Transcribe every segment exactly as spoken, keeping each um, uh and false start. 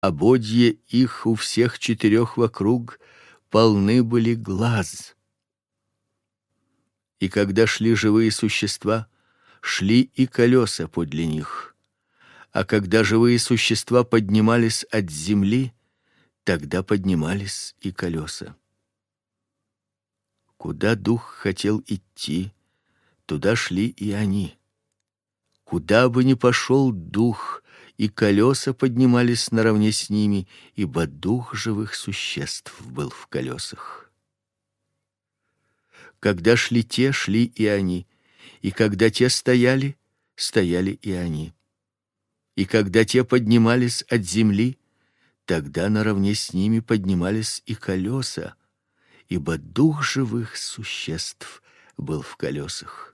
ободья их у всех четырех вокруг полны были глаз. И когда шли живые существа, шли и колеса подле них. А когда живые существа поднимались от земли, тогда поднимались и колеса. Куда дух хотел идти, туда шли и они. Куда бы ни пошел дух, и колеса поднимались наравне с ними, ибо дух живых существ был в колесах. Когда шли те, шли и они, и когда те стояли, стояли и они. И когда те поднимались от земли, тогда наравне с ними поднимались и колеса, ибо дух живых существ был в колесах.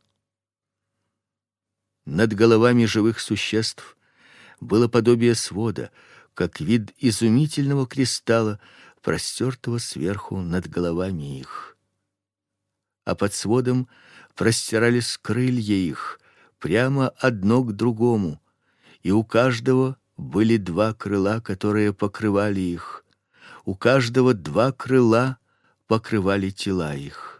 Над головами живых существ было подобие свода, как вид изумительного кристалла, простертого сверху над головами их. А под сводом простирались крылья их, прямо одно к другому, и у каждого были два крыла, которые покрывали их. У каждого два крыла покрывали тела их.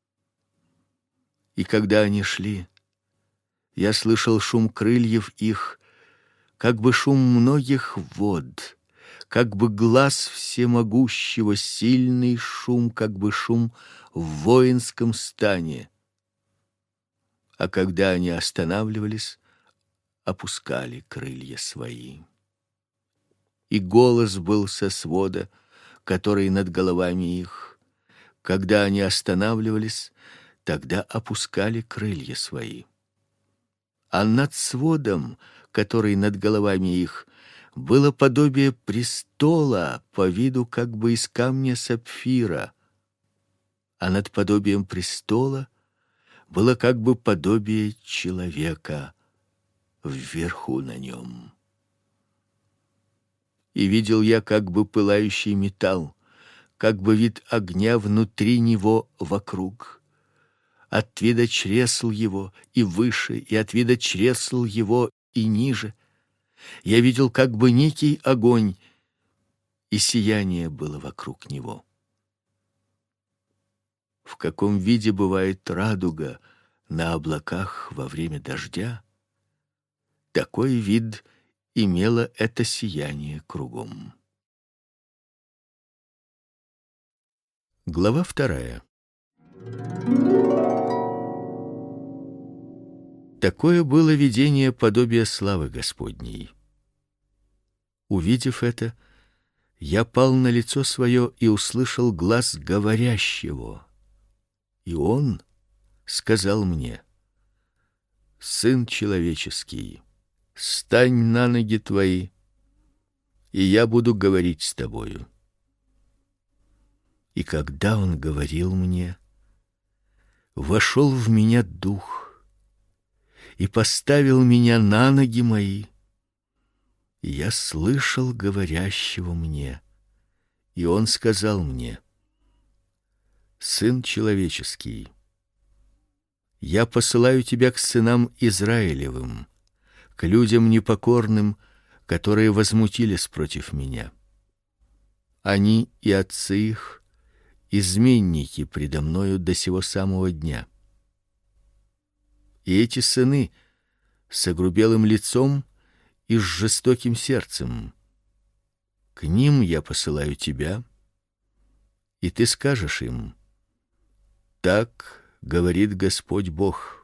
И когда они шли, я слышал шум крыльев их, как бы шум многих вод, как бы глас всемогущего, сильный шум, как бы шум в воинском стане. А когда они останавливались, опускали крылья свои. И голос был со свода, который над головами их. Когда они останавливались, тогда опускали крылья свои. А над сводом, который над головами их, было подобие престола по виду как бы из камня сапфира, а над подобием престола было как бы подобие человека вверху на нем. И видел я как бы пылающий металл, как бы вид огня внутри него вокруг. От вида чресл его и выше, и от вида чресл его и ниже. Я видел как бы некий огонь, и сияние было вокруг него. В каком виде бывает радуга на облаках во время дождя, такой вид имело это сияние кругом. Глава вторая. Такое было видение подобия славы Господней. Увидев это, я пал на лицо свое и услышал глас говорящего. И он сказал мне: «Сын человеческий, стань на ноги твои, и я буду говорить с тобою». И когда он говорил мне, вошел в меня дух и поставил меня на ноги мои, и я слышал говорящего мне, и он сказал мне: «Сын человеческий, я посылаю тебя к сынам Израилевым, к людям непокорным, которые возмутились против меня. Они и отцы их изменники предо мною до сего самого дня. И эти сыны с огрубелым лицом и с жестоким сердцем. К ним я посылаю тебя, и ты скажешь им: так говорит Господь Бог.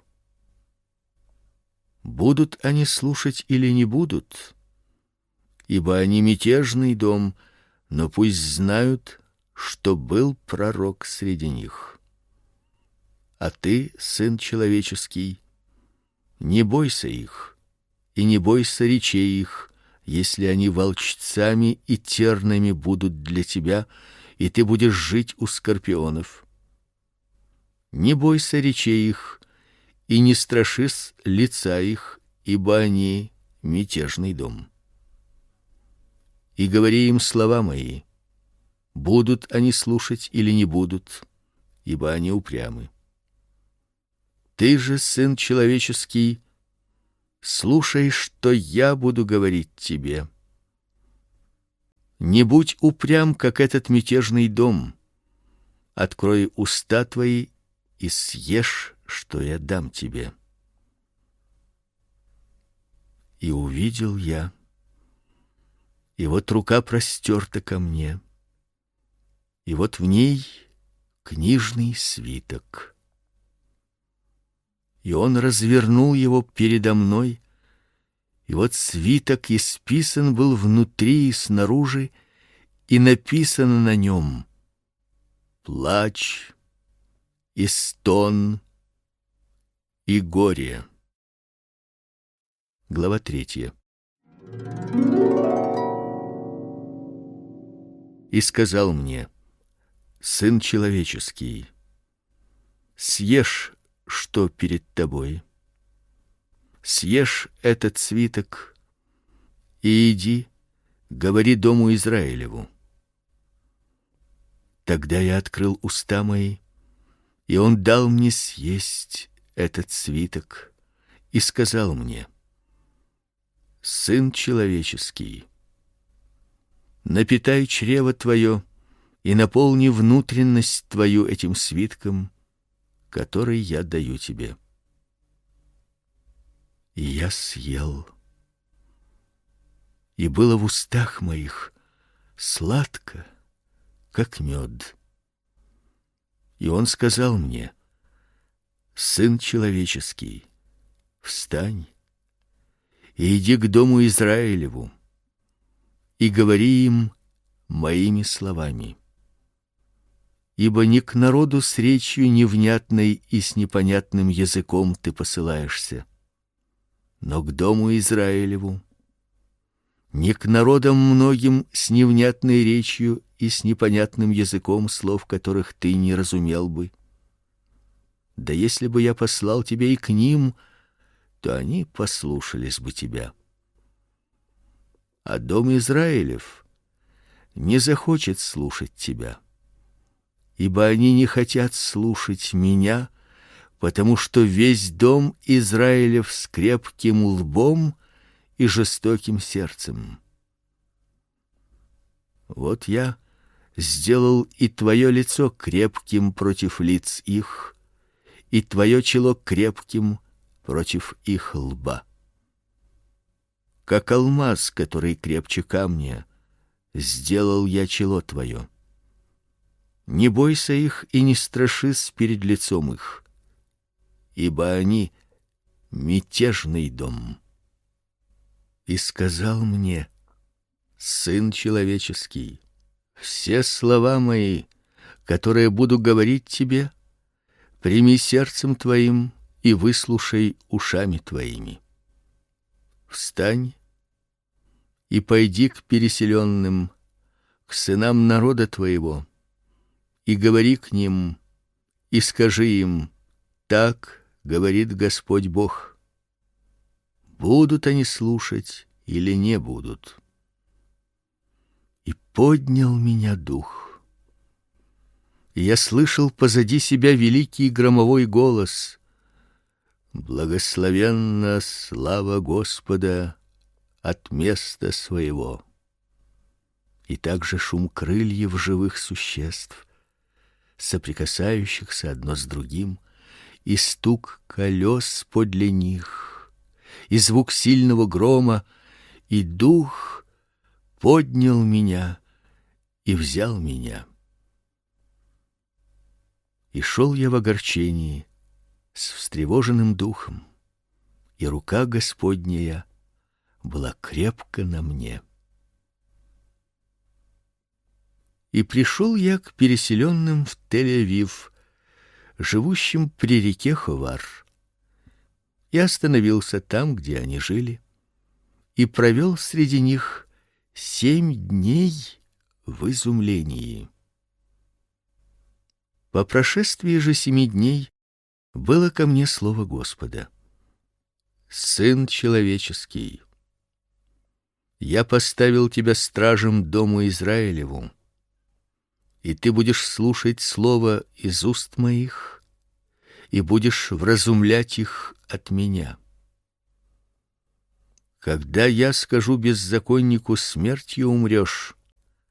Будут они слушать или не будут, ибо они мятежный дом, но пусть знают, что был пророк среди них. А ты, сын человеческий, не бойся их, и не бойся речей их, если они волчцами и тернами будут для тебя, и ты будешь жить у скорпионов. Не бойся речей их, и не страшись лица их, ибо они мятежный дом. И говори им слова мои, будут они слушать или не будут, ибо они упрямы. Ты же, сын человеческий, слушай, что я буду говорить тебе. Не будь упрям, как этот мятежный дом. Открой уста твои и съешь, что я дам тебе. И увидел я, и вот рука простерта ко мне, и вот в ней книжный свиток. И он развернул его передо мной, и вот свиток исписан был внутри и снаружи, и написано на нем: плач и стон и горе. Глава третья. И сказал мне: сын человеческий, съешь, что перед тобой, съешь этот свиток и иди, говори дому Израилеву. Тогда я открыл уста мои, и он дал мне съесть этот свиток и сказал мне: сын человеческий, напитай чрево твое и наполни внутренность твою этим свитком, который я даю тебе. И я съел, и было в устах моих сладко, как мед. И он сказал мне: сын человеческий, встань и иди к дому Израилеву и говори им моими словами. Ибо не к народу с речью невнятной и с непонятным языком ты посылаешься, но к дому Израилеву, не к народам многим с невнятной речью и с непонятным языком, слов которых ты не разумел бы. Да если бы я послал тебя и к ним, то они послушались бы тебя. А дом Израилев не захочет слушать тебя, ибо они не хотят слушать меня, потому что весь дом Израилев с крепким лбом и жестоким сердцем. Вот я сделал и твое лицо крепким против лиц их, и твое чело крепким против их лба. Как алмаз, который крепче камня, сделал я чело твое. Не бойся их и не страшись перед лицом их, ибо они мятежный дом. И сказал мне: сын человеческий, все слова мои, которые буду говорить тебе, прими сердцем твоим и выслушай ушами твоими. Встань и пойди к переселенным, к сынам народа твоего, и говори к ним, и скажи им: так говорит Господь Бог. Будут они слушать или не будут? И поднял меня дух. И я слышал позади себя великий громовой голос: благословенна слава Господа от места своего. И также шум крыльев живых существ, соприкасающихся одно с другим, и стук колес подле них, и звук сильного грома, и дух поднял меня и взял меня. И шел я в огорчении с встревоженным духом, и рука Господняя была крепко на мне. И пришел я к переселенным в Тель-Авив, живущим при реке Ховар, и остановился там, где они жили, и провел среди них семь дней в изумлении. По прошествии же семи дней было ко мне слово Господа: сын человеческий, я поставил тебя стражем дому Израилеву, и ты будешь слушать слово из уст моих и будешь вразумлять их от меня. Когда я скажу беззаконнику: смертью умрешь,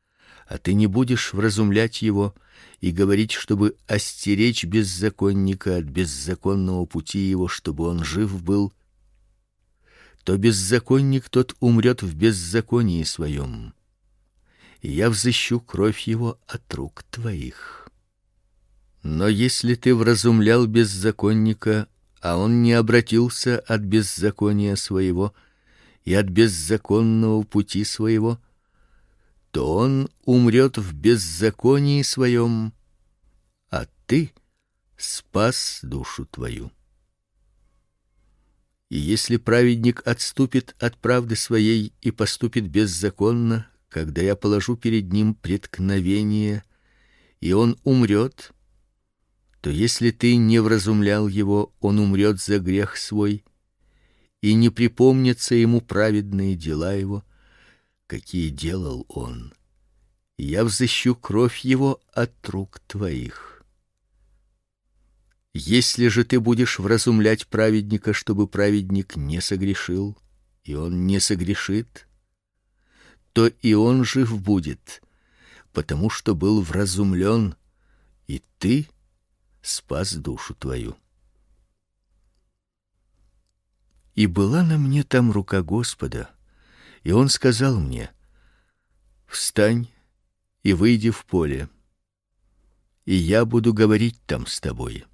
а ты не будешь вразумлять его и говорить, чтобы остеречь беззаконника от беззаконного пути его, чтобы он жив был, то беззаконник тот умрет в беззаконии своем, и я взыщу кровь его от рук твоих. Но если ты вразумлял беззаконника, а он не обратился от беззакония своего и от беззаконного пути своего, то он умрет в беззаконии своем, а ты спас душу твою. И если праведник отступит от правды своей и поступит беззаконно, когда я положу перед ним преткновение, и он умрет, то если ты не вразумлял его, он умрет за грех свой, и не припомнятся ему праведные дела его, какие делал он. И я взыщу кровь его от рук твоих. Если же ты будешь вразумлять праведника, чтобы праведник не согрешил, и он не согрешит, то и он жив будет, потому что был вразумлен, и ты спас душу твою. И была на мне там рука Господа, и он сказал мне: встань и выйди в поле, и я буду говорить там с тобой.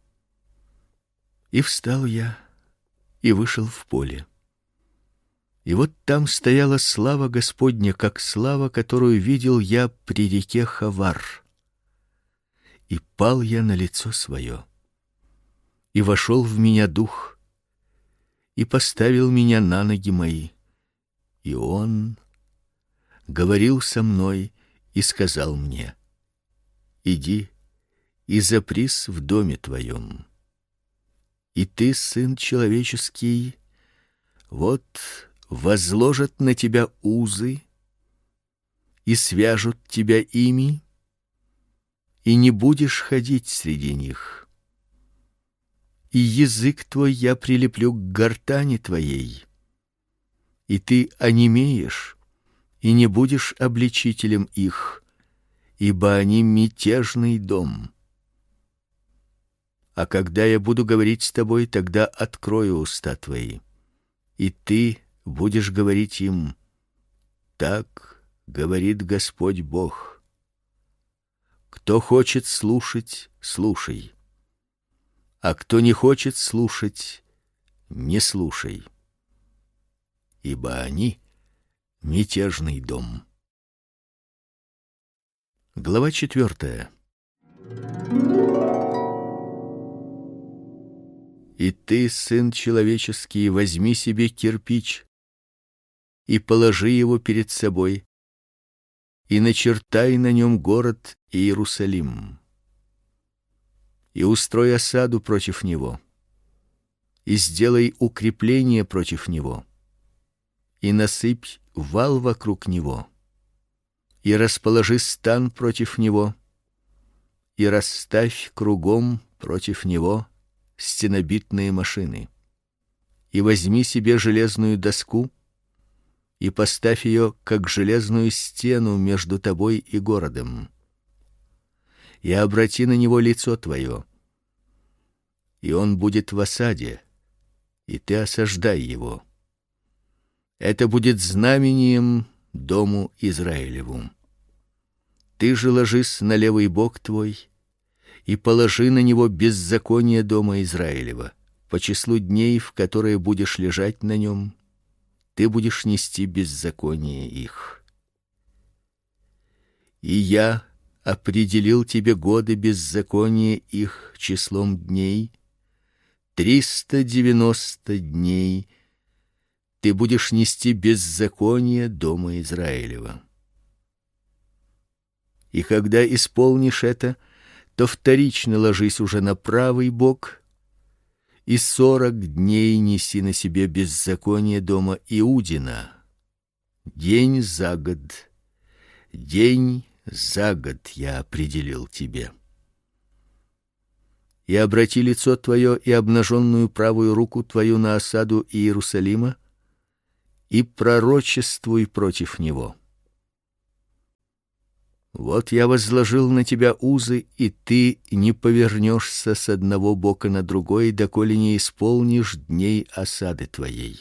И встал я и вышел в поле. И вот там стояла слава Господня, как слава, которую видел я при реке Хавар. И пал я на лицо свое, и вошел в меня дух, и поставил меня на ноги мои. И он говорил со мной и сказал мне: иди и запрись в доме твоем. И ты, сын человеческий, вот возложат на тебя узы и свяжут тебя ими, и не будешь ходить среди них. И язык твой я прилеплю к гортани твоей, и ты онемеешь, и не будешь обличителем их, ибо они мятежный дом. А когда я буду говорить с тобой, тогда открою уста твои, и ты будешь говорить им: так говорит Господь Бог. Кто хочет слушать, слушай, а кто не хочет слушать, не слушай, ибо они мятежный дом. Глава четвертая. И ты, сын человеческий, возьми себе кирпич и положи его перед собой, и начертай на нем город Иерусалим, и устрой осаду против него, и сделай укрепление против него, и насыпь вал вокруг него, и расположи стан против него, и расставь кругом против него стенобитные машины. И возьми себе железную доску и поставь ее как железную стену между тобой и городом. И обрати на него лицо твое, и он будет в осаде, и ты осаждай его. Это будет знамением дому Израилеву. Ты же ложись на левый бок твой и положи на него беззаконие дома Израилева. По числу дней, в которые будешь лежать на нем, ты будешь нести беззаконие их. И я определил тебе годы беззакония их числом дней, триста девяносто дней ты будешь нести беззаконие дома Израилева. И когда исполнишь это, то вторично ложись уже на правый бок, и сорок дней неси на себе беззаконие дома Иудина, день за год, день за год я определил тебе. И обрати лицо твое и обнаженную правую руку твою на осаду Иерусалима, и пророчествуй против него. Вот я возложил на тебя узы, и ты не повернешься с одного бока на другой, доколе не исполнишь дней осады твоей.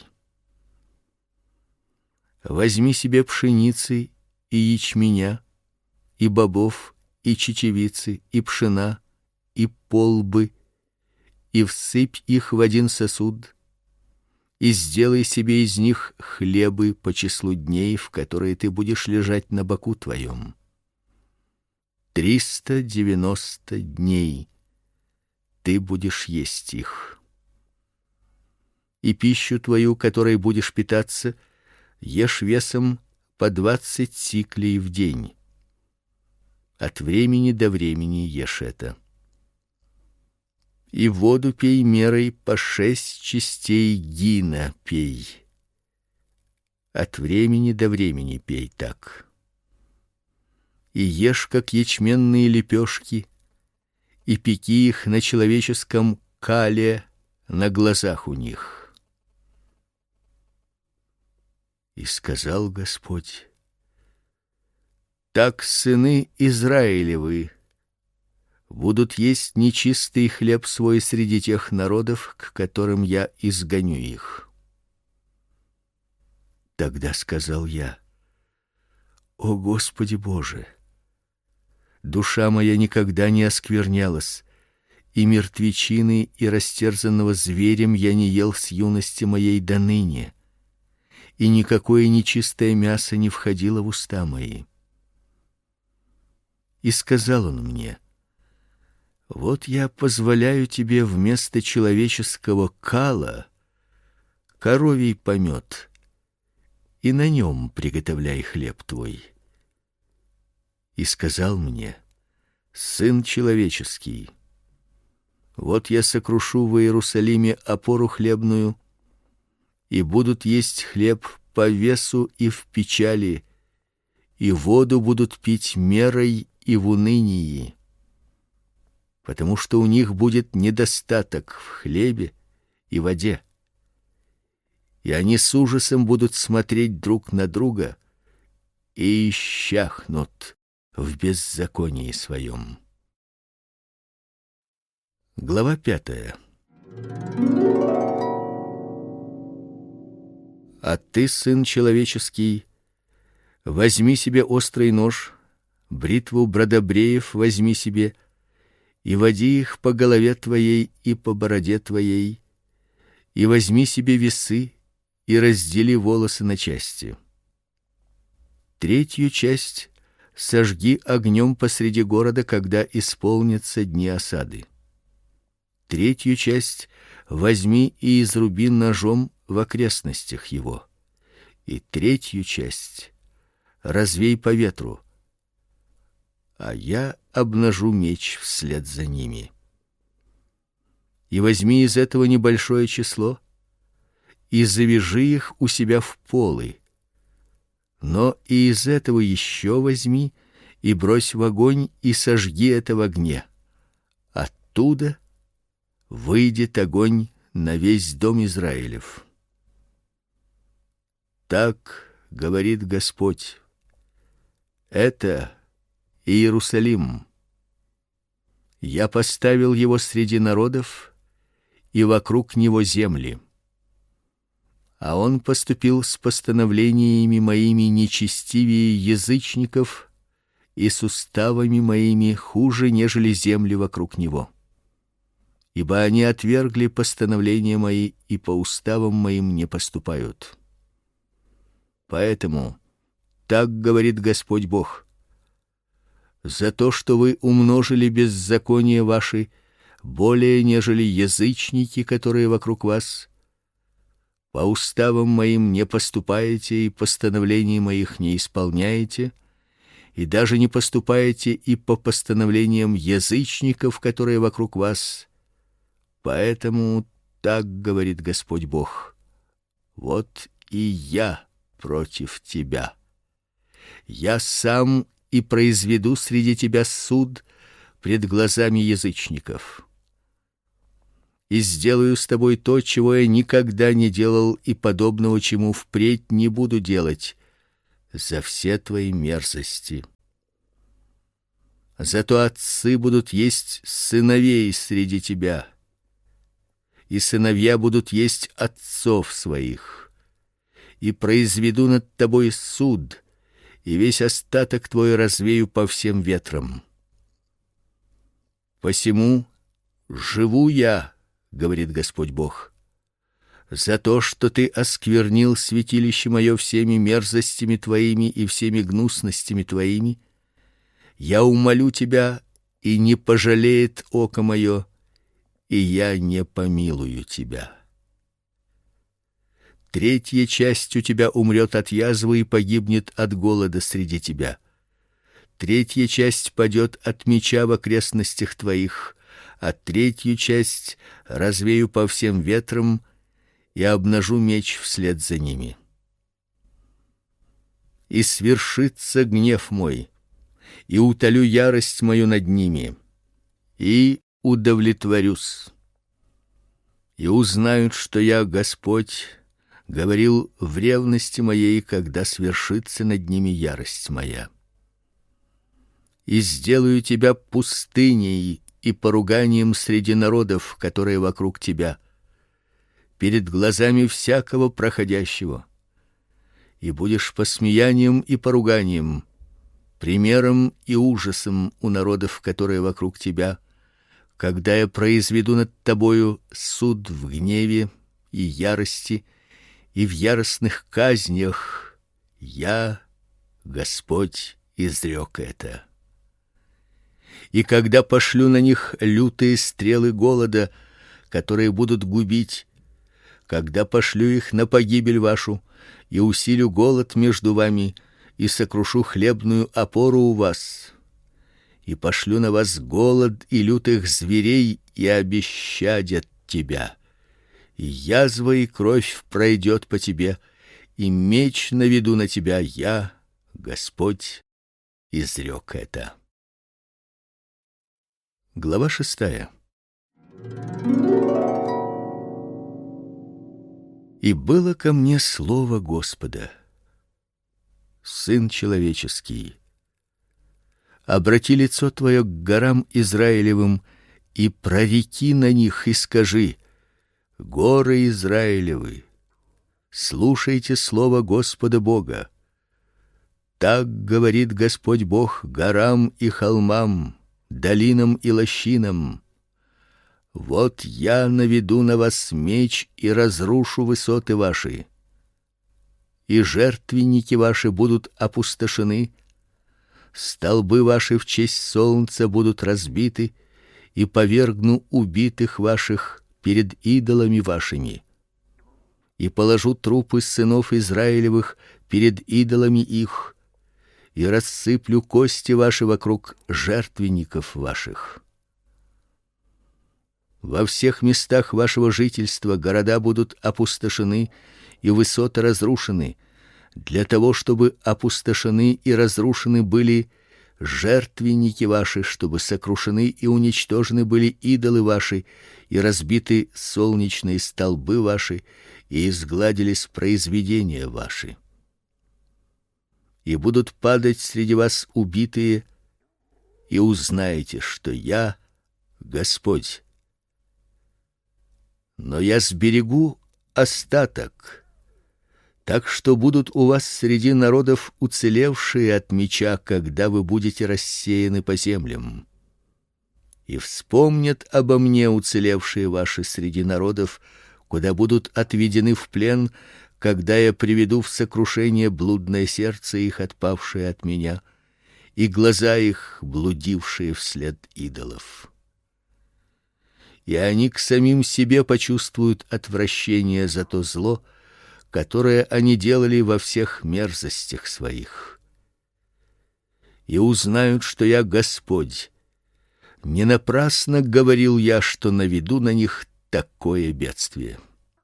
Возьми себе пшеницы и ячменя, и бобов, и чечевицы, и пшена, и полбы, и всыпь их в один сосуд, и сделай себе из них хлебы по числу дней, в которые ты будешь лежать на боку твоем. Триста девяносто дней ты будешь есть их. И пищу твою, которой будешь питаться, ешь весом по двадцать сиклей в день. От времени до времени ешь это. И воду пей мерой по шесть частей гина пей. От времени до времени пей так. И ешь, как ячменные лепешки, и пеки их на человеческом кале на глазах у них. И сказал Господь: так сыны Израилевы будут есть нечистый хлеб свой среди тех народов, к которым я изгоню их. Тогда сказал я: о Господи Боже, душа моя никогда не осквернялась, и мертвечины и растерзанного зверем я не ел с юности моей до ныне, и никакое нечистое мясо не входило в уста мои. И сказал он мне: вот я позволяю тебе вместо человеческого кала коровий помет, и на нем приготовляй хлеб твой. И сказал мне: сын человеческий, вот я сокрушу в Иерусалиме опору хлебную, и будут есть хлеб по весу и в печали, и воду будут пить мерой и в унынии, потому что у них будет недостаток в хлебе и воде. И они с ужасом будут смотреть друг на друга и исчахнут в беззаконии своем. Глава пятая. А ты, сын человеческий, возьми себе острый нож, бритву бродобреев возьми себе, и води их по голове твоей и по бороде твоей, и возьми себе весы и раздели волосы на части. Третью часть сожги огнем посреди города, когда исполнятся дни осады. Третью часть возьми и изруби ножом в окрестностях его, и третью часть развей по ветру, а я обнажу меч вслед за ними. И возьми из этого небольшое число и завяжи их у себя в полы, но и из этого еще возьми и брось в огонь и сожги это в огне. Оттуда выйдет огонь на весь дом Израилев. Так говорит Господь: это Иерусалим. Я поставил его среди народов, и вокруг него земли. А он поступил с постановлениями моими нечестивее язычников, и с уставами моими хуже, нежели земли вокруг него. Ибо они отвергли постановления мои и по уставам моим не поступают. Поэтому так говорит Господь Бог: за то, что вы умножили беззаконие ваши более, нежели язычники, которые вокруг вас, по уставам моим не поступаете и постановлений моих не исполняете, и даже не поступаете и по постановлениям язычников, которые вокруг вас. Поэтому так говорит Господь Бог: вот и я против тебя. Я сам и произведу среди тебя суд пред глазами язычников. И сделаю с тобой то, чего я никогда не делал, и подобного, чему впредь не буду делать, за все твои мерзости. Зато отцы будут есть сыновей среди тебя, и сыновья будут есть отцов своих. И произведу над тобой суд, и весь остаток твой развею по всем ветрам. Посему живу я, говорит Господь Бог, за то, что ты осквернил святилище мое всеми мерзостями твоими и всеми гнусностями твоими. Я умолю тебя, и не пожалеет око мое, и я не помилую тебя. Третья часть у тебя умрет от язвы и погибнет от голода среди тебя. Третья часть падет от меча в окрестностях твоих, а третью часть развею по всем ветрам и обнажу меч вслед за ними. И свершится гнев мой, и утолю ярость мою над ними, и удовлетворюсь. И узнают, что я Господь, говорил в ревности моей, когда свершится над ними ярость моя. И сделаю тебя пустыней и поруганием среди народов, которые вокруг тебя, перед глазами всякого проходящего. И будешь посмеянием и поруганием, примером и ужасом у народов, которые вокруг тебя, когда я произведу над тобою суд в гневе и ярости и в яростных казнях. Я, Господь, изрёк это. И когда пошлю на них лютые стрелы голода, которые будут губить, когда пошлю их на погибель вашу и усилю голод между вами и сокрушу хлебную опору у вас, и пошлю на вас голод и лютых зверей, и обещадят тебя. И язва и кровь пройдет по тебе, и меч наведу на тебя, я, Господь, изрёк это. Глава шестая. И было ко мне слово Господа: Сын человеческий, обрати лицо твое к горам Израилевым и прореки на них и скажи: горы Израилевы, слушайте слово Господа Бога. Так говорит Господь Бог горам и холмам, долинам и лощинам: вот я наведу на вас меч и разрушу высоты ваши, и жертвенники ваши будут опустошены, столбы ваши в честь солнца будут разбиты, и повергну убитых ваших перед идолами вашими. И положу трупы сынов Израилевых перед идолами их, и рассыплю кости ваши вокруг жертвенников ваших. Во всех местах вашего жительства города будут опустошены и высоты разрушены, для того, чтобы опустошены и разрушены были жертвенники ваши, чтобы сокрушены и уничтожены были идолы ваши, и разбиты солнечные столбы ваши, и изгладились произведения ваши. И будут падать среди вас убитые, и узнаете, что я Господь. Но я сберегу остаток, так что будут у вас среди народов уцелевшие от меча, когда вы будете рассеяны по землям. И вспомнят обо мне уцелевшие ваши среди народов, куда будут отведены в плен, когда я приведу в сокрушение блудное сердце их, отпавшее от меня, и глаза их, блудившие вслед идолов. И они к самим себе почувствуют отвращение за то зло, которое они делали во всех мерзостях своих. И узнают, что я Господь. Не напрасно говорил я, что наведу на них такое бедствие.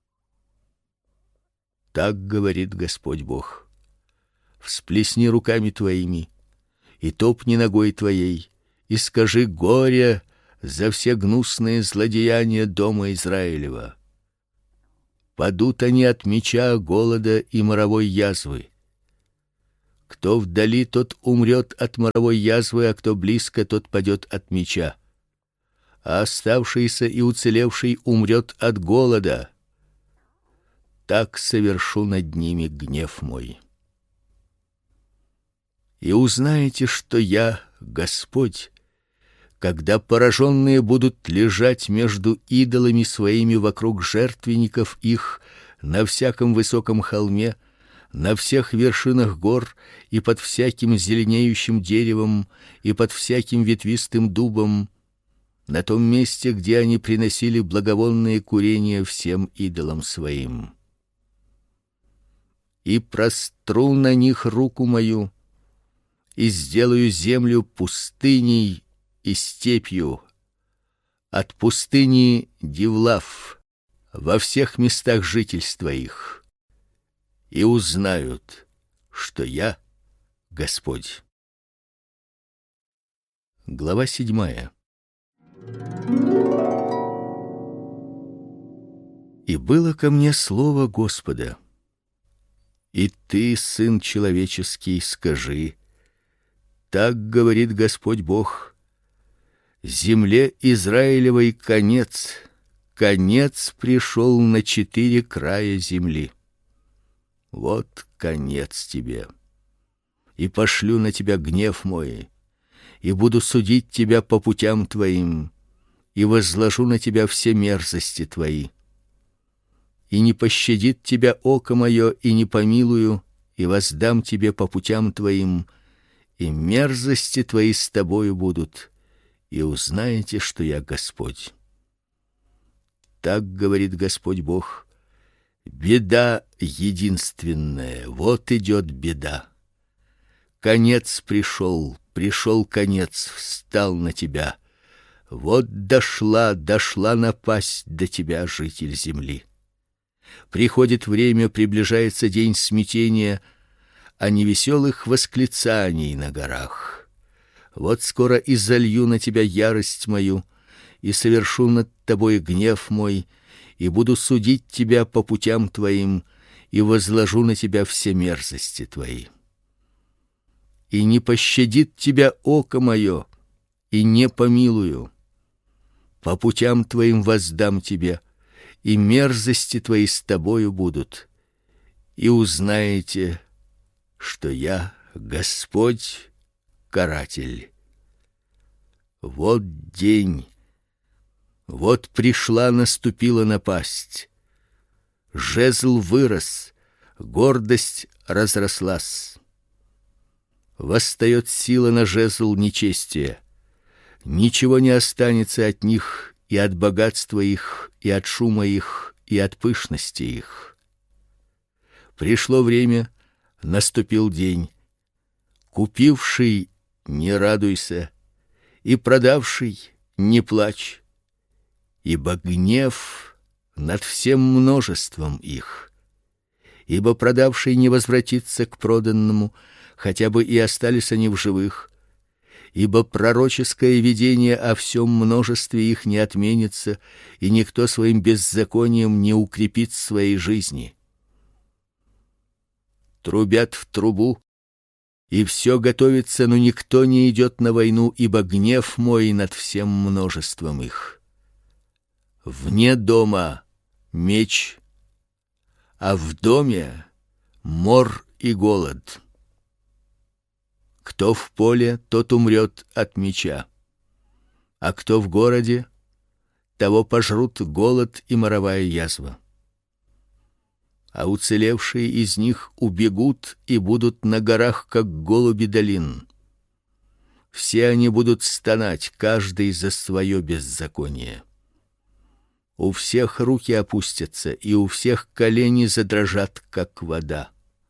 Так говорит Господь Бог: всплесни руками твоими и топни ногой твоей, и скажи горе за все гнусные злодеяния дома Израилева. Падут они от меча, голода и моровой язвы. Кто вдали, тот умрет от моровой язвы, а кто близко, тот падет от меча. А оставшийся и уцелевший умрет от голода. Так совершу над ними гнев мой. И узнаете, что я Господь, когда пораженные будут лежать между идолами своими вокруг жертвенников их на всяком высоком холме, на всех вершинах гор и под всяким зеленеющим деревом и под всяким ветвистым дубом, на том месте, где они приносили благовонные курения всем идолам своим. И простру на них руку мою, и сделаю землю пустыней и степью, от пустыни Дивлав во всех местах жительства их, и узнают, что я Господь. Глава седьмая. И было ко мне слово Господа: и ты, сын человеческий, скажи: так говорит Господь Бог: земле Израилевой конец, конец пришел на четыре края земли. Вот конец тебе. И пошлю на тебя гнев мой, и буду судить тебя по путям твоим, и возложу на тебя все мерзости твои. И не пощадит тебя око мое, и не помилую, и воздам тебе по путям твоим, и мерзости твои с тобою будут, и узнаете, что я Господь. Так говорит Господь Бог: беда единственная, вот идет беда. Конец пришел, пришел конец, встал на тебя. Вот дошла, дошла напасть до тебя, житель земли. Приходит время, приближается день смятения, а не веселых восклицаний на горах. Вот скоро изолью на тебя ярость мою, и совершу над тобой гнев мой, и буду судить тебя по путям твоим, и возложу на тебя все мерзости твои. И не пощадит тебя око мое, и не помилую. По путям твоим воздам тебе, и мерзости твои с тобою будут, и узнаете, что я Господь каратель. Вот день, вот пришла, наступила напасть. Жезл вырос, гордость разрослась. Восстает сила на жезл нечестия. Ничего не останется от них, и от богатства их, и от шума их, и от пышности их. Пришло время, наступил день. Купивший, не радуйся, и продавший, не плачь, ибо гнев над всем множеством их. Ибо продавший не возвратится к проданному, хотя бы и остались они в живых. Ибо пророческое видение о всем множестве их не отменится, и никто своим беззаконием не укрепит своей жизни. Трубят в трубу, и все готовится, но никто не идет на войну, ибо гнев мой над всем множеством их. Вне дома меч, а в доме мор и голод. Кто в поле, тот умрет от меча, а кто в городе, того пожрут голод и моровая язва. А уцелевшие из них убегут и будут на горах, как голуби долин. Все они будут стонать, каждый за свое беззаконие. У всех руки опустятся, и у всех колени задрожат, как вода.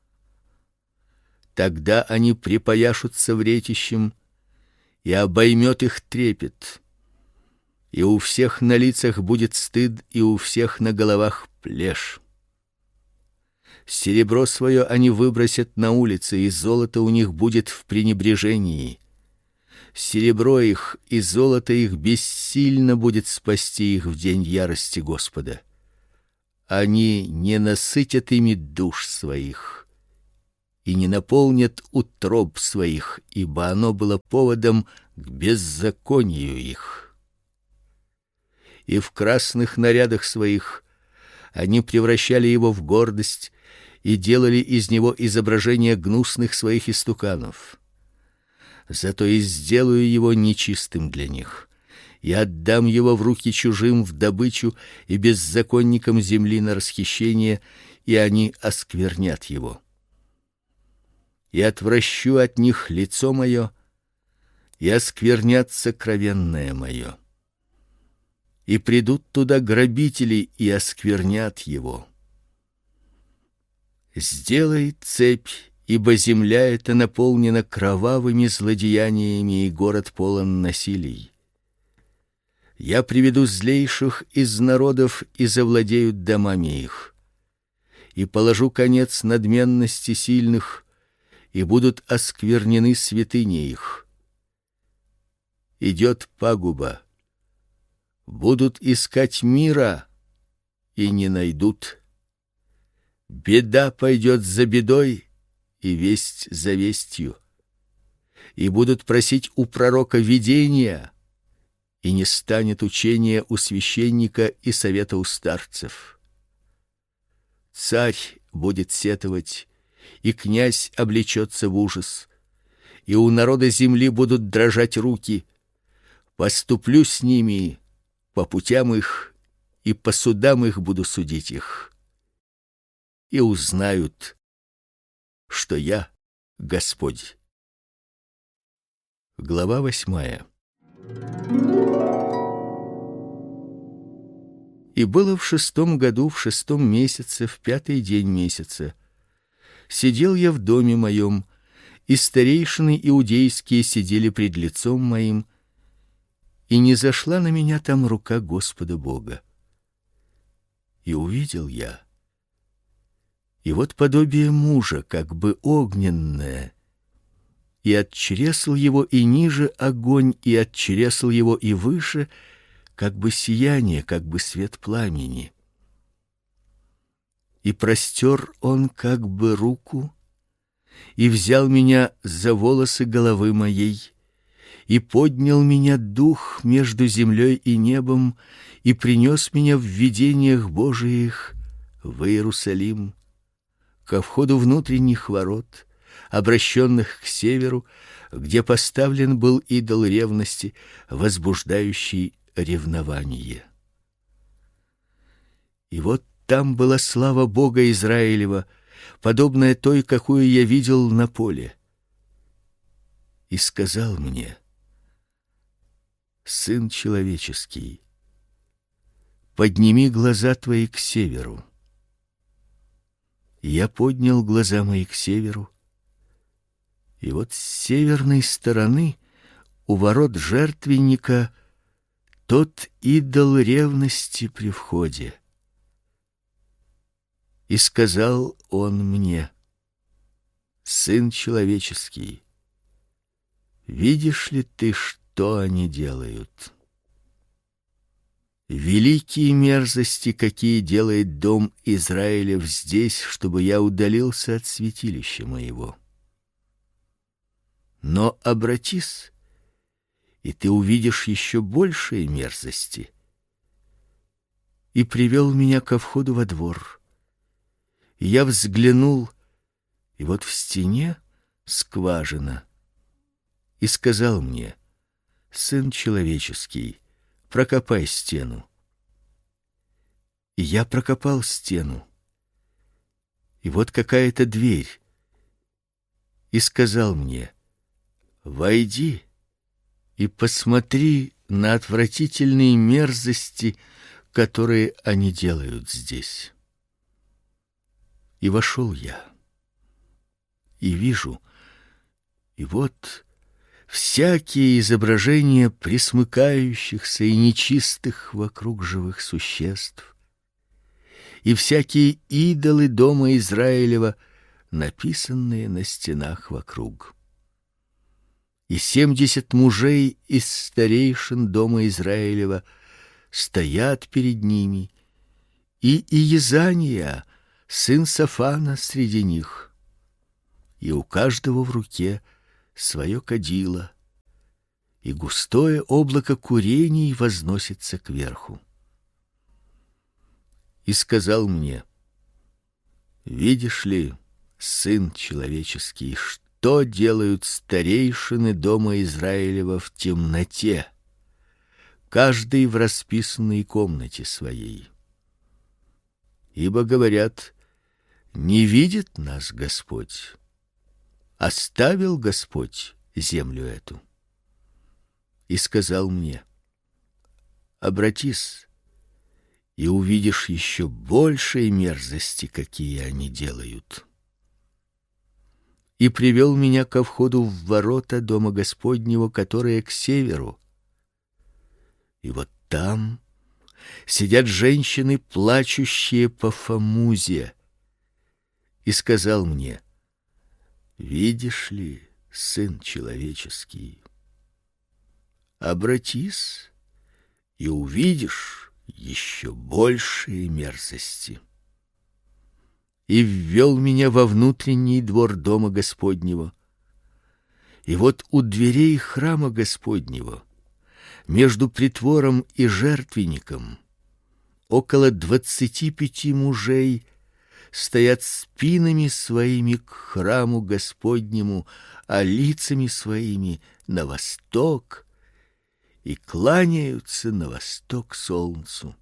Тогда они припояшутся вретищем, и обоймет их трепет. И у всех на лицах будет стыд, и у всех на головах плешь. Серебро свое они выбросят на улицы, и золото у них будет в пренебрежении. Серебро их и золото их бессильно будет спасти их в день ярости Господа. Они не насытят ими душ своих, и не наполнят утроб своих, ибо оно было поводом к беззаконию их. И в красных нарядах своих они превращали его в гордость и делали из него изображение гнусных своих истуканов. Зато и сделаю его нечистым для них, и отдам его в руки чужим в добычу и беззаконникам земли на расхищение, и они осквернят его. И отвращу от них лицо мое, и осквернят сокровенное мое. И придут туда грабители и осквернят его. Сделай цепь, ибо земля эта наполнена кровавыми злодеяниями, и город полон насилий. Я приведу злейших из народов, и завладеют домами их. И положу конец надменности сильных, и будут осквернены святыни их. Идет пагуба. Будут искать мира и не найдут. Беда пойдет за бедой, и весть за вестью. И будут просить у пророка видения, и не станет учения у священника и совета у старцев. Царь будет сетовать, и князь облечется в ужас, и у народа земли будут дрожать руки. Поступлю с ними по путям их, и по судам их буду судить их. И узнают, что я Господь. Глава восьмая. И было в шестом году, в шестом месяце, в пятый день месяца, сидел я в доме моем, и старейшины иудейские сидели пред лицом моим, и не зашла на меня там рука Господа Бога. И увидел я, и вот подобие мужа, как бы огненное, и от чресл его и ниже огонь, и от чресл его и выше, как бы сияние, как бы свет пламени. И простер он как бы руку, и взял меня за волосы головы моей, и поднял меня дух между землей и небом, и принес меня в видениях Божиих в Иерусалим, ко входу внутренних ворот, обращенных к северу, где поставлен был идол ревности, возбуждающий ревнование. И вот там была слава Бога Израилева, подобная той, какую я видел на поле. И сказал мне: сын человеческий, подними глаза твои к северу. И я поднял глаза мои к северу, и вот с северной стороны, у ворот жертвенника, тот идол ревности при входе. И сказал он мне: сын человеческий, видишь ли ты, что они делают? Великие мерзости, какие делает дом Израилев здесь, чтобы я удалился от святилища моего. Но обратись, и ты увидишь еще большие мерзости. И привел меня ко входу во двор. И я взглянул, и вот в стене скважина. И сказал мне: сын человеческий, прокопай стену. И я прокопал стену. И вот какая-то дверь. И сказал мне: войди и посмотри на отвратительные мерзости, которые они делают здесь. И вошел я, и вижу, и вот всякие изображения пресмыкающихся и нечистых вокруг живых существ, и всякие идолы дома Израилева, написанные на стенах вокруг. И семьдесят мужей из старейшин дома Израилева стоят перед ними, и Иезания, сын Сафана, среди них. и у каждого в руке свое кадило, и густое облако курений возносится кверху. И сказал мне: видишь ли, сын человеческий, что делают старейшины дома Израилева в темноте, каждый в расписанной комнате своей? Ибо говорят: не видит нас Господь, оставил Господь землю эту. И сказал мне: обратись, и увидишь еще большие мерзости, какие они делают. И привел меня ко входу в ворота дома Господнего, которые к северу. И вот там сидят женщины, плачущие по Фамузе. И сказал мне: видишь ли, сын человеческий, обратись, и увидишь еще большие мерзости. И ввел меня во внутренний двор дома Господнего. И вот у дверей храма Господнего, между притвором и жертвенником, около двадцати пяти мужей стоят спинами своими к храму Господнему, а лицами своими на восток, и кланяются на восток солнцу.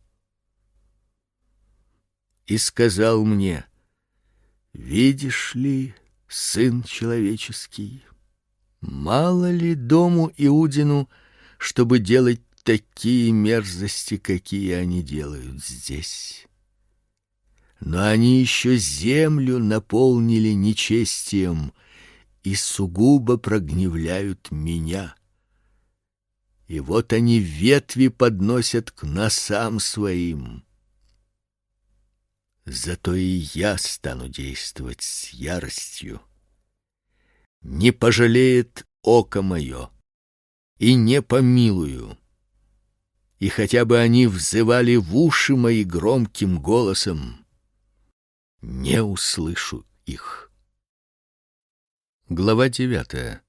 И сказал мне: видишь ли, сын человеческий, мало ли дому Иудину, чтобы делать такие мерзости, какие они делают здесь? Но они еще землю наполнили нечестием и сугубо прогневляют меня. И вот они ветви подносят к носам своим. Зато и я стану действовать с яростью. Не пожалеет око мое, и не помилую. И хотя бы они взывали в уши мои громким голосом, не услышу их. Глава девятая.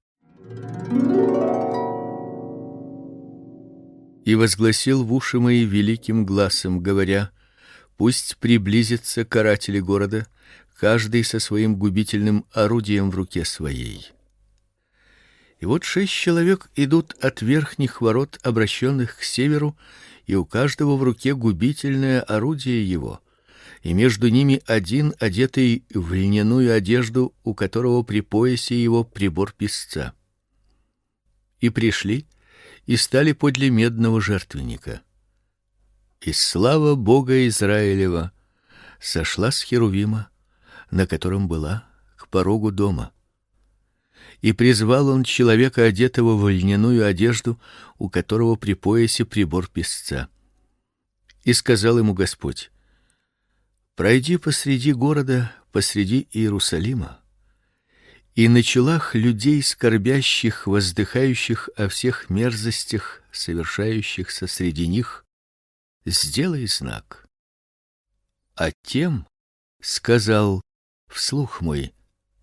И возгласил в уши мои великим гласом, говоря: пусть приблизится каратели города, каждый со своим губительным орудием в руке своей. И вот шесть человек идут от верхних ворот, обращенных к северу, и у каждого в руке губительное орудие его, и между ними один, одетый в льняную одежду, у которого при поясе его прибор писца. И пришли и стали подле медного жертвенника. И слава Бога Израилева сошла с херувима, на котором была, к порогу дома. И призвал он человека, одетого в льняную одежду, у которого при поясе прибор писца. И сказал ему Господь: пройди посреди города, посреди Иерусалима, и на челах людей скорбящих, воздыхающих о всех мерзостях, совершающихся среди них, сделай знак. А тем сказал вслух мой: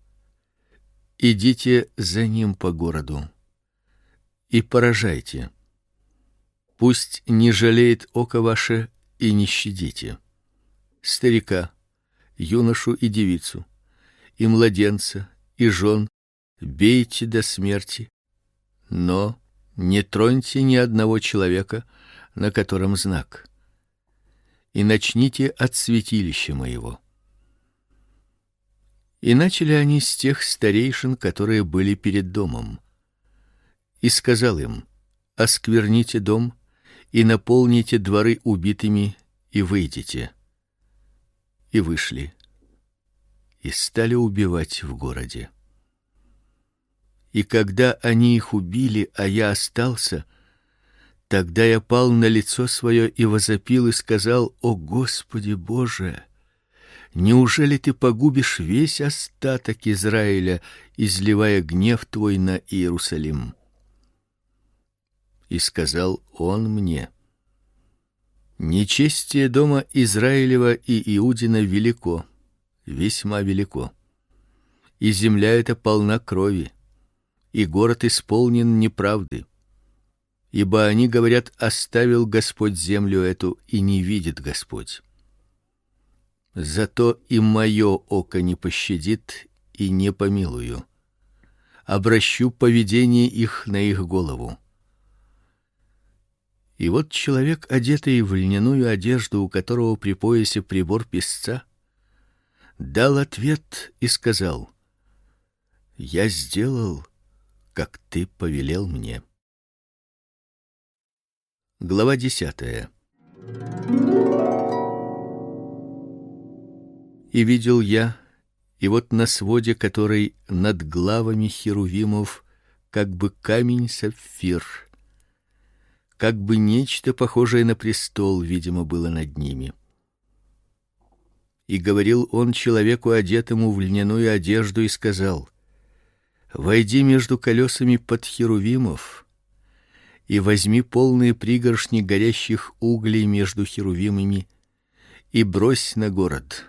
идите за ним по городу и поражайте. Пусть не жалеет око ваше, и не щадите старика, юношу и девицу, и младенца, и жен бейте до смерти, но не троньте ни одного человека, на котором знак. И начните от святилища моего. И начали они с тех старейшин, которые были перед домом. И сказал им: оскверните дом и наполните дворы убитыми, и выйдите. И вышли, и стали убивать в городе. И когда они их убили, а я остался, тогда я пал на лицо свое и возопил и сказал: о Господи Боже, неужели ты погубишь весь остаток Израиля, изливая гнев твой на Иерусалим? И сказал он мне: нечестие дома Израилева и Иудина велико, весьма велико. и земля эта полна крови, и город исполнен неправды. Ибо они говорят: оставил Господь землю эту, и не видит Господь. Зато и мое око не пощадит и не помилую. Обращу поведение их на их голову. И вот человек, одетый в льняную одежду, у которого при поясе прибор писца, дал ответ и сказал: я сделал, как ты повелел мне. Глава десятая. И видел я, и вот на своде, который над главами херувимов, как бы камень-сапфир, как бы нечто похожее на престол, видимо, было над ними. И говорил он человеку, одетому в льняную одежду, и сказал: войди между колесами под херувимов и возьми полные пригоршни горящих углей между херувимами и брось на город.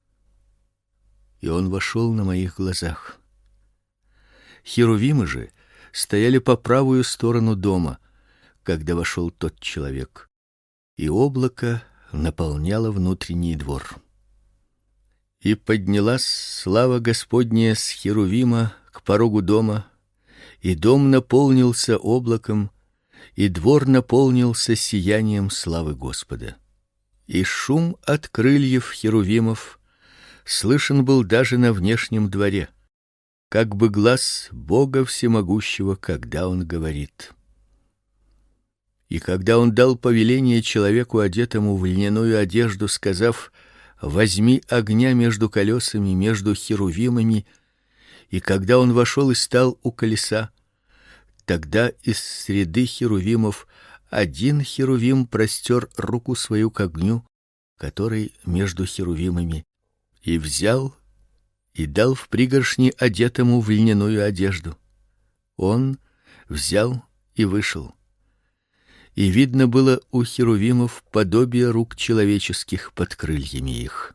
И он вошел на моих глазах. Херувимы же стояли по правую сторону дома, когда вошел тот человек, и облако наполняло внутренний двор. И поднялась слава Господня с херувима к порогу дома, и дом наполнился облаком, и двор наполнился сиянием славы Господа. И шум от крыльев херувимов слышен был даже на внешнем дворе, как бы глас Бога всемогущего, когда он говорит. И когда он дал повеление человеку, одетому в льняную одежду, сказав: возьми огня между колесами, между херувимами, и когда он вошел и стал у колеса, тогда из среды херувимов один херувим простер руку свою к огню, который между херувимами, и взял и дал в пригоршни одетому в льняную одежду. Он взял и вышел. И видно было у херувимов подобие рук человеческих под крыльями их.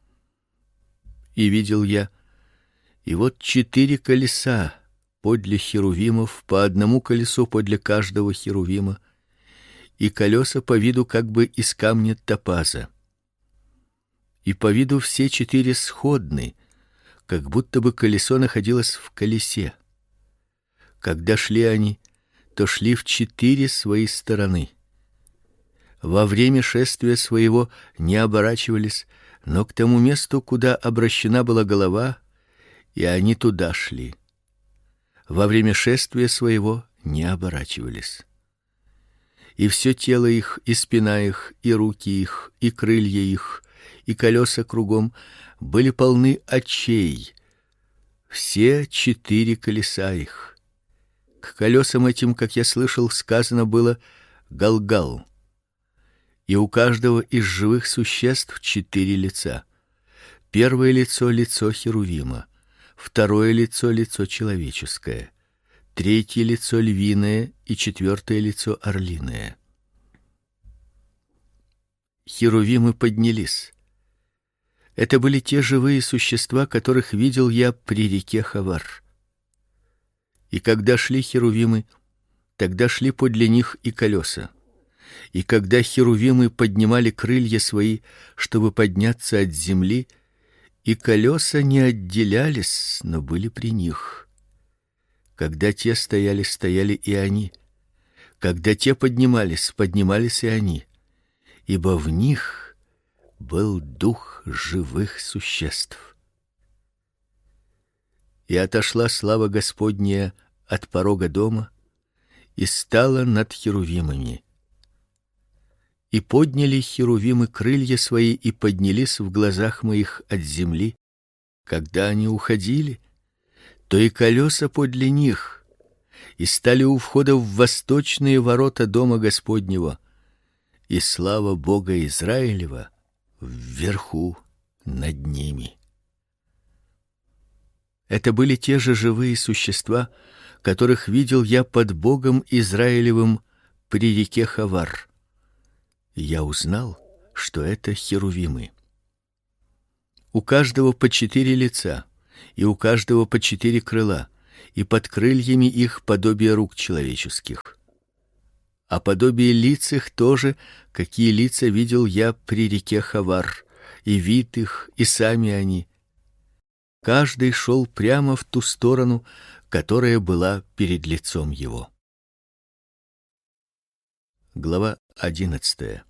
И видел я, и вот четыре колеса подле херувимов, по одному колесу подле каждого херувима, и колеса по виду как бы из камня топаза. И по виду все четыре сходны, как будто бы колесо находилось в колесе. Когда шли они, то шли в четыре свои стороны. Во время шествия своего не оборачивались, но к тому месту, куда обращена была голова, и они туда шли. Во время шествия своего не оборачивались. И все тело их, и спина их, и руки их, и крылья их, и колеса кругом были полны очей. Все четыре колеса их. К колесам этим, как я слышал, сказано было Галгал. И у каждого из живых существ четыре лица. Первое лицо лицо херувима, второе лицо лицо человеческое, третье лицо львиное и четвертое лицо орлиное. Херувимы поднялись. Это были те живые существа, которых видел я при реке Хавар. И когда шли херувимы, тогда шли подле них и колеса. И когда херувимы поднимали крылья свои, чтобы подняться от земли, и колеса не отделялись, но были при них. Когда те стояли, стояли и они. Когда те поднимались, поднимались и они. Ибо в них был дух живых существ. И отошла слава Господня от порога дома и стала над херувимами. И подняли херувимы крылья свои и поднялись в глазах моих от земли. Когда они уходили, то и колеса подле них, и стали у входа в восточные ворота дома Господнего, и слава Бога Израилева вверху над ними. Это были те же живые существа, которых видел я под Богом Израилевым при реке Хавар. Я узнал, что это херувимы. У каждого по четыре лица, и у каждого по четыре крыла, и под крыльями их подобие рук человеческих. А подобие лиц их тоже, какие лица видел я при реке Хавар, и вид их, и сами они. Каждый шел прямо в ту сторону, которая была перед лицом его. Глава одиннадцатая.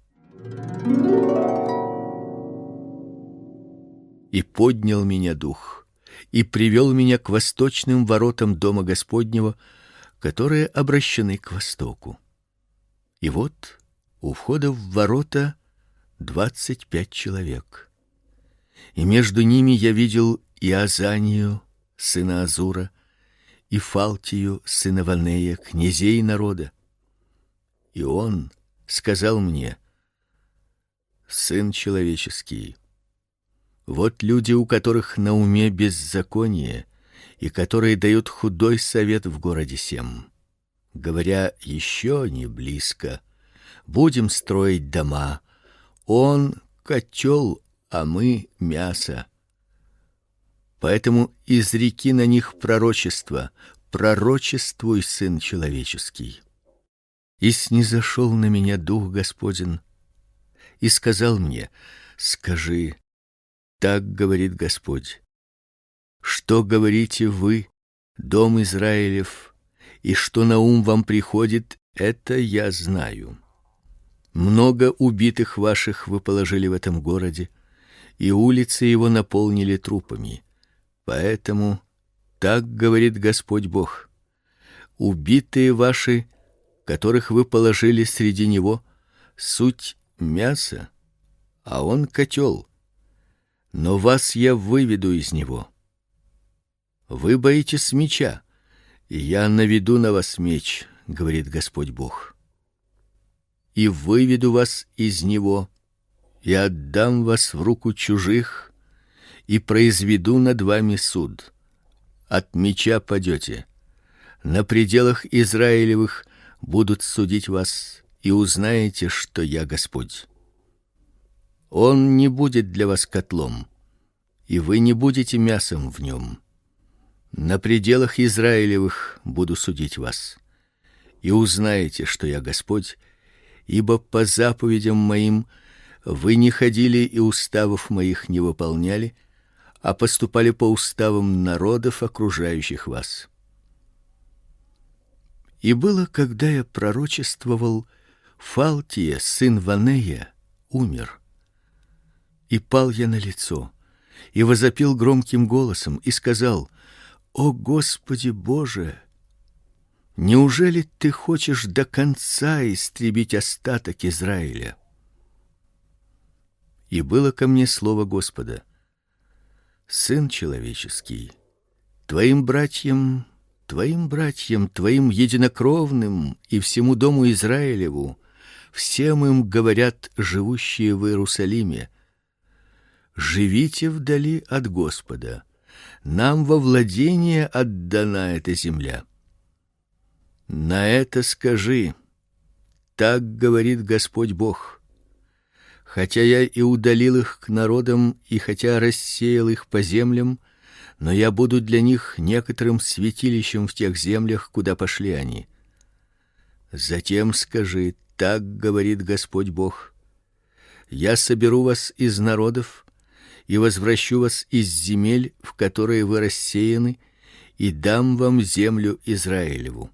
И поднял меня дух, и привел меня к восточным воротам дома Господнего, которые обращены к востоку. И вот у входа в ворота двадцать пять человек. И между ними я видел Иазанию, сына Азура, и Фалтию, сына Ванея, князей народа. И он сказал мне: сын человеческий, вот люди, у которых на уме беззаконие, и которые дают худой совет в городе сем, говоря: еще не близко, будем строить дома. Он котел, а мы мясо. Поэтому изреки на них пророчество: пророчествуй, сын человеческий. И снизошел на меня дух Господень и сказал мне: скажи: так говорит Господь. Что говорите вы, дом Израилев, и что на ум вам приходит, это я знаю. Много убитых ваших вы положили в этом городе, и улицы его наполнили трупами. Поэтому так говорит Господь Бог: убитые ваши, которых вы положили среди него, суть мясо, а он котел. Но вас я выведу из него. Вы боитесь меча, и я наведу на вас меч, говорит Господь Бог. И выведу вас из него, и отдам вас в руку чужих, и произведу над вами суд. От меча падете. На пределах Израилевых будут судить вас, и узнаете, что я Господь. Он не будет для вас котлом, и вы не будете мясом в нем. На пределах Израилевых буду судить вас, и узнаете, что я Господь, ибо по заповедям моим вы не ходили и уставов моих не выполняли, а поступали по уставам народов, окружающих вас. И было, когда я пророчествовал, Фалтия, сын Ванея, умер. И пал я на лицо, и возопил громким голосом, и сказал: о Господи Боже, неужели ты хочешь до конца истребить остаток Израиля? И было ко мне слово Господа: сын человеческий, твоим братьям, твоим братьям, твоим единокровным и всему дому Израилеву, всем им говорят живущие в Иерусалиме: живите вдали от Господа, нам во владение отдана эта земля. На это скажи: так говорит Господь Бог: хотя я и удалил их к народам, и хотя рассеял их по землям, но я буду для них некоторым святилищем в тех землях, куда пошли они. Затем скажи: так говорит Господь Бог: я соберу вас из народов и возвращу вас из земель, в которые вы рассеяны, и дам вам землю Израилеву.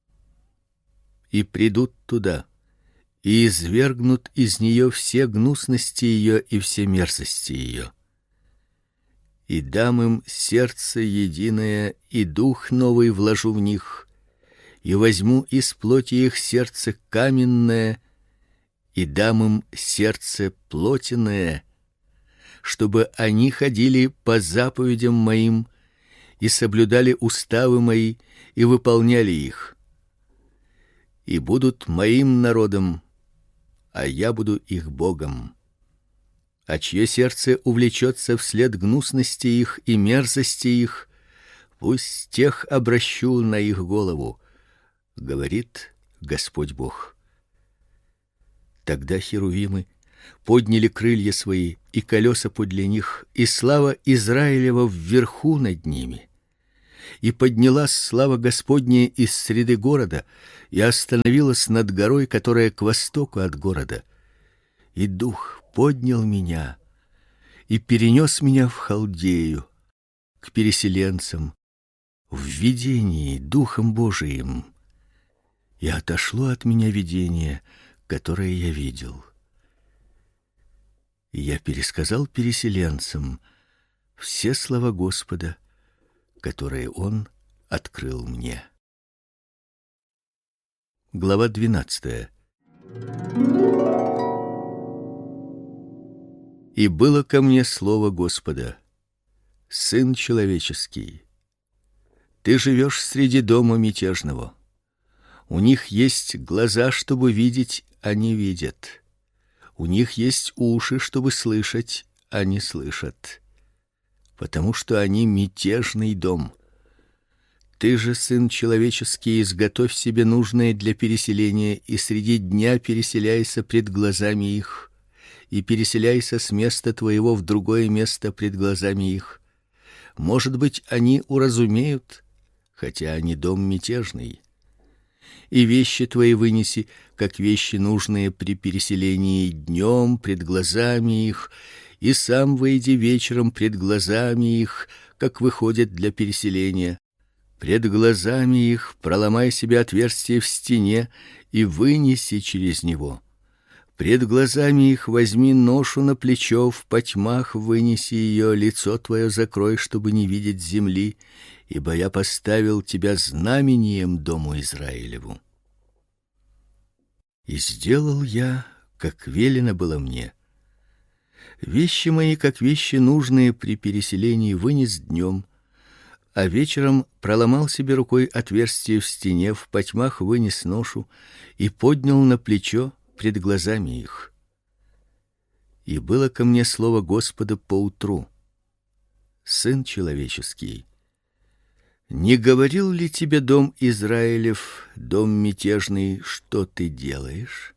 И придут туда, и извергнут из нее все гнусности ее и все мерзости ее. И дам им сердце единое, и дух новый вложу в них, и возьму из плоти их сердце каменное, и дам им сердце плотяное, чтобы они ходили по заповедям моим и соблюдали уставы мои и выполняли их. И будут моим народом, а я буду их Богом. А чье сердце увлечется вслед гнусности их и мерзости их, пусть тех обращу на их голову, говорит Господь Бог. Тогда херувимы подняли крылья свои, и колеса подле них, и слава Израилева вверху над ними. И поднялась слава Господня из среды города, и остановилась над горой, которая к востоку от города. И дух поднял меня и перенес меня в Халдею, к переселенцам, в видении духом Божиим. И отошло от меня видение, которое я видел. И я пересказал переселенцам все слова Господа, которые он открыл мне. Глава двенадцатая. И было ко мне слово Господа: сын человеческий, ты живешь среди дома мятежного. У них есть глаза, чтобы видеть, а не видят. У них есть уши, чтобы слышать, а не слышат. Потому что они мятежный дом. Ты же, сын человеческий, изготовь себе нужное для переселения, и среди дня переселяйся пред глазами их, и переселяйся с места твоего в другое место пред глазами их. Может быть, они уразумеют, хотя они дом мятежный. И вещи твои вынеси, как вещи нужные при переселении, днем пред глазами их, и сам выйди вечером пред глазами их, как выходят для переселения. Пред глазами их проломай себе отверстие в стене и вынеси через него. Пред глазами их возьми ношу на плечо, в потьмах вынеси ее, лицо твое закрой, чтобы не видеть земли, ибо я поставил тебя знамением дому Израилеву. И сделал я, как велено было мне. Вещи мои, как вещи нужные при переселении, вынес днем, а вечером проломал себе рукой отверстие в стене, в потьмах вынес ношу и поднял на плечо пред глазами их. И было ко мне слово Господа поутру: сын человеческий, не говорил ли тебе дом Израилев, дом мятежный, что ты делаешь?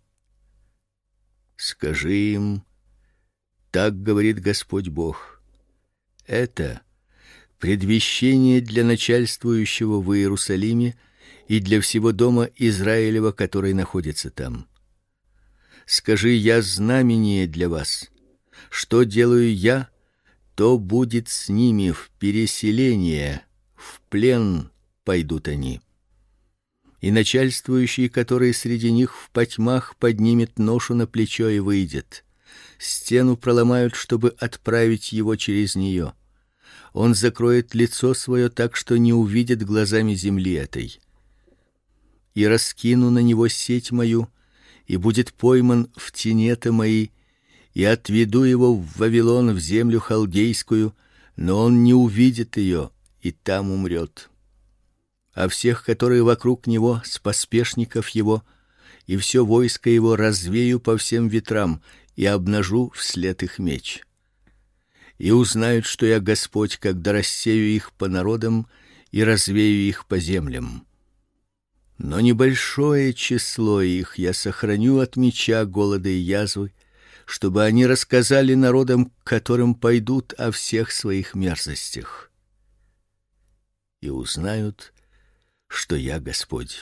Скажи им: так говорит Господь Бог. Это предвещение для начальствующего в Иерусалиме и для всего дома Израилева, который находится там. Скажи: я знамение для вас. Что делаю я, то будет с ними в переселение, в плен пойдут они. И начальствующий, который среди них в потьмах, поднимет ношу на плечо и выйдет. Стену проломают, чтобы отправить его через нее. Он закроет лицо свое так, что не увидит глазами земли этой. И раскину на него сеть мою, и будет пойман в тенета мои, и отведу его в Вавилон, в землю халдейскую, но он не увидит ее, и там умрет. А всех, которые вокруг него, с поспешников его, и все войско его развею по всем ветрам и обнажу вслед их меч. И узнают, что я Господь, когда рассею их по народам и развею их по землям. Но небольшое число их я сохраню от меча, голода и язвы, чтобы они рассказали народам, к которым пойдут, о всех своих мерзостях. И узнают, что я Господь.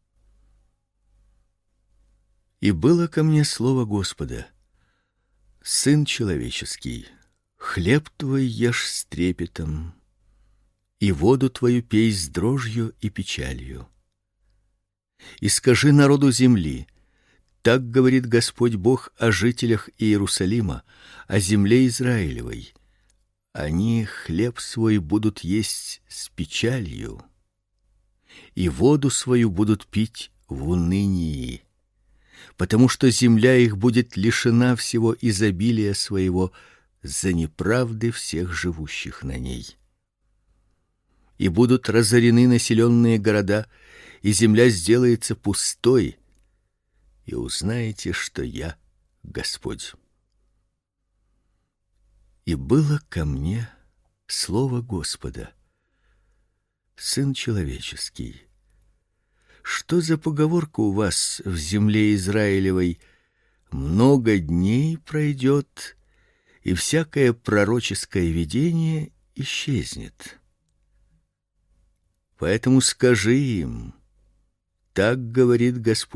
И было ко мне слово Господа: сын человеческий, хлеб твой ешь с трепетом, и воду твою пей с дрожью и печалью. И скажи народу земли: так говорит Господь Бог о жителях Иерусалима, о земле Израилевой. Они хлеб свой будут есть с печалью, и воду свою будут пить в унынии, потому что земля их будет лишена всего изобилия своего за неправды всех живущих на ней. И будут разорены населенные города, и земля сделается пустой, и узнаете, что я Господь. И было ко мне слово Господа: сын человеческий, что за поговорка у вас в земле Израилевой: много дней пройдет, и всякое пророческое видение исчезнет. Поэтому скажи им: так говорит Господь